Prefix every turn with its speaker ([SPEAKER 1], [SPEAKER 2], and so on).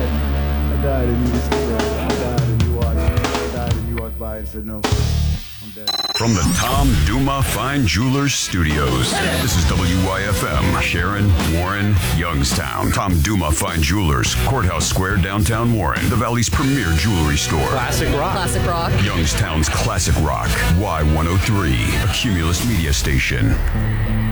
[SPEAKER 1] died and you was there. I died and you watched. I died and you walked by and said no. I'm dead.
[SPEAKER 2] From the Tom Duma Fine Jewelers Studios, this is WYFM, Sharon, Warren, Youngstown. Tom Duma Fine Jewelers, Courthouse Square, downtown Warren, the Valley's premier jewelry store.
[SPEAKER 3] Classic rock.
[SPEAKER 4] Classic rock.
[SPEAKER 2] Youngstown's classic rock, Y103, a Cumulus media station.